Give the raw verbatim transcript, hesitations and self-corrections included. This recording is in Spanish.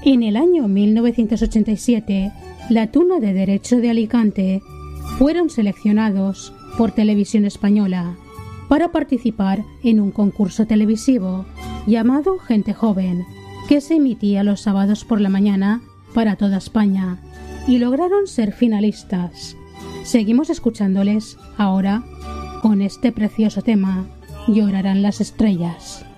En el año mil novecientos ochenta y siete, la Tuna de Derecho de Alicante fueron seleccionados por Televisión Española para participar en un concurso televisivo llamado Gente Joven, que se emitía los sábados por la mañana para toda España, y lograron ser finalistas. Seguimos escuchándoles ahora con este precioso tema, Llorarán las estrellas.